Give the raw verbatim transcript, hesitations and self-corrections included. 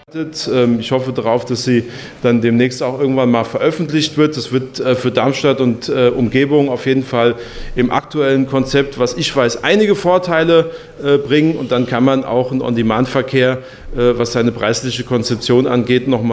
Ich hoffe darauf, dass sie dann demnächst auch irgendwann mal veröffentlicht wird. Das wird für Darmstadt und Umgebung auf jeden Fall im aktuellen Konzept, was ich weiß, einige Vorteile bringen. Und dann kann man auch einen On-Demand-Verkehr, was seine preisliche Konzeption angeht, noch mal